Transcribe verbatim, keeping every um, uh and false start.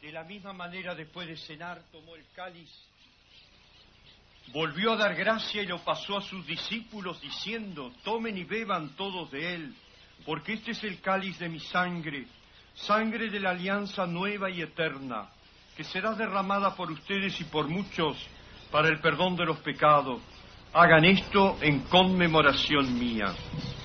De la misma manera, después de cenar, tomó el cáliz, volvió a dar gracia y lo pasó a sus discípulos, diciendo: tomen y beban todos de él, porque este es el cáliz de mi sangre, sangre de la alianza nueva y eterna, que será derramada por ustedes y por muchos para el perdón de los pecados. Hagan esto en conmemoración mía.